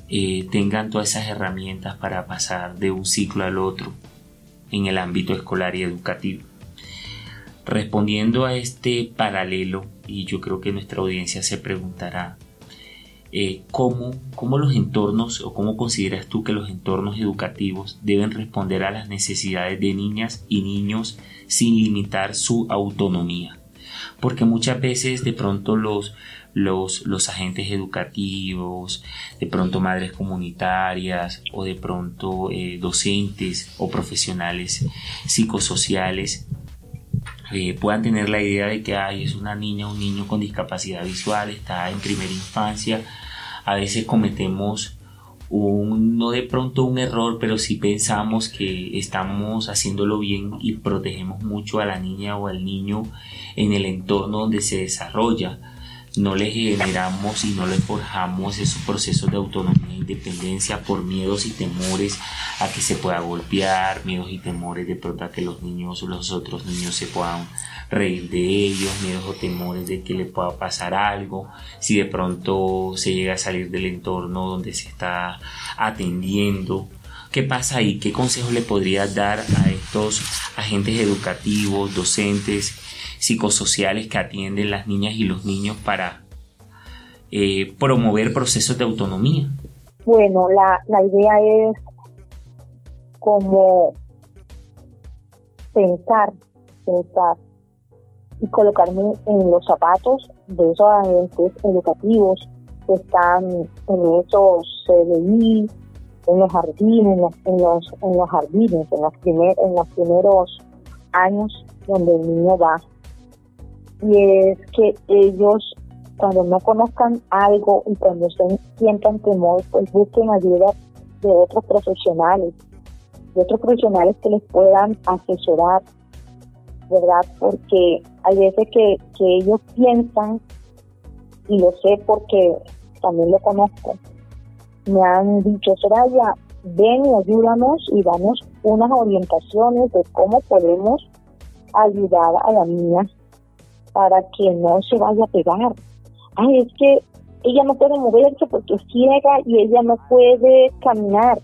tengan todas esas herramientas para pasar de un ciclo al otro en el ámbito escolar y educativo. Respondiendo a este paralelo, y yo creo que nuestra audiencia se preguntará, ¿cómo los entornos o cómo consideras tú que los entornos educativos deben responder a las necesidades de niñas y niños sin limitar su autonomía? Porque muchas veces de pronto los agentes educativos, de pronto madres comunitarias o de pronto docentes o profesionales psicosociales puedan tener la idea de que es una niña o un niño con discapacidad visual, está en primera infancia. A veces cometemos no de pronto un error, pero sí pensamos que estamos haciéndolo bien y protegemos mucho a la niña o al niño en el entorno donde se desarrolla. No le generamos y no le forjamos esos procesos de autonomía e independencia por miedos y temores a que se pueda golpear, miedos y temores de pronto a que los niños o los otros niños se puedan reír de ellos, miedos o temores de que le pueda pasar algo, si de pronto se llega a salir del entorno donde se está atendiendo. ¿Qué pasa ahí? ¿Qué consejos le podrías dar a estos agentes educativos, docentes, psicosociales que atienden las niñas y los niños para promover procesos de autonomía? Bueno, la idea es como pensar y colocarme en los zapatos de esos agentes educativos que están en esos CDI, en los jardines, en los primeros años donde el niño va. Y es que ellos, cuando no conozcan algo y cuando sientan temor, pues busquen ayuda de otros profesionales que les puedan asesorar, ¿verdad? Porque hay veces que ellos piensan, y lo sé porque también lo conozco, me han dicho: Soraya, ven y ayúdanos y danos unas orientaciones de cómo podemos ayudar a la niña para que no se vaya a pegar. Es que ella no puede moverse porque es ciega y ella no puede caminar.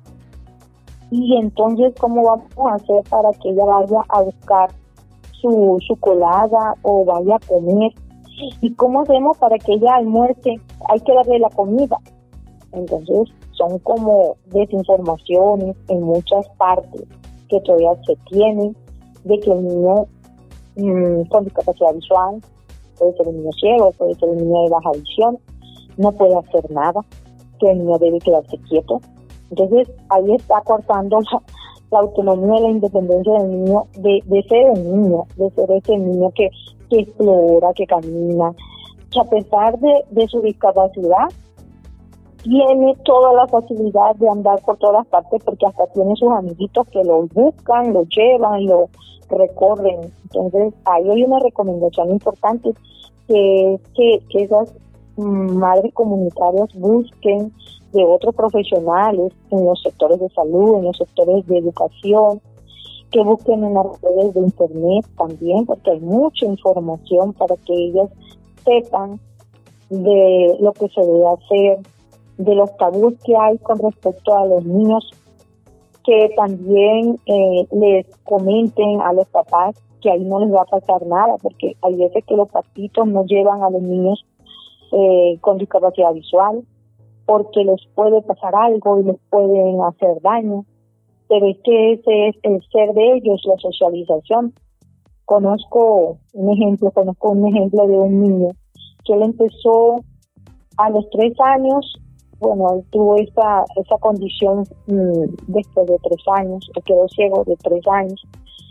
Y entonces, ¿cómo vamos a hacer para que ella vaya a buscar su colada o vaya a comer? ¿Y cómo hacemos para que ella almuerce? Hay que darle la comida. Entonces, son como desinformaciones en muchas partes que todavía se tienen de que el niño con discapacidad visual, puede ser un niño ciego, puede ser un niño de baja visión, no puede hacer nada, que el niño debe quedarse quieto. Entonces ahí está cortando la autonomía y la independencia del niño, de ser un niño, de ser ese niño que explora, que camina, que a pesar de su discapacidad tiene toda la facilidad de andar por todas partes, porque hasta tiene sus amiguitos que lo buscan, lo llevan, lo recorren. Entonces ahí hay una recomendación importante, que esas madres comunitarias busquen de otros profesionales en los sectores de salud, en los sectores de educación, que busquen en las redes de internet también, porque hay mucha información para que ellas sepan de lo que se debe hacer, de los tabús que hay con respecto a los niños, que también les comenten a los papás que ahí no les va a pasar nada, porque hay veces que los papitos no llevan a los niños con discapacidad visual, porque les puede pasar algo y les pueden hacer daño, pero es que ese es el ser de ellos, la socialización. Conozco un ejemplo de un niño que él empezó a los 3 años. Bueno, él tuvo esa condición después de 3 años, él quedó ciego de 3 años.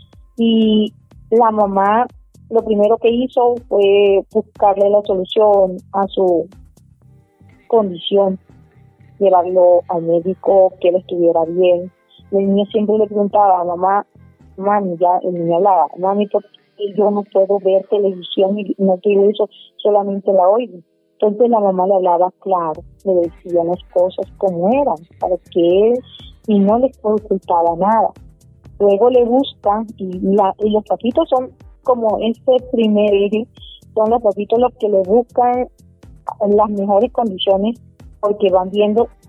Y la mamá lo primero que hizo fue buscarle la solución a su condición, llevarlo al médico, que él estuviera bien. Y el niño siempre le preguntaba: mami, ya el niño hablaba, mami, ¿por qué yo no puedo ver televisión y no quiero eso, solamente la oigo? Entonces la mamá le hablaba claro, le decía las cosas como eran, para que él, y no les ocultaba nada. Luego le buscan, y los papitos son como ese primer eje, son los papitos los que le buscan las mejores condiciones, porque van viendo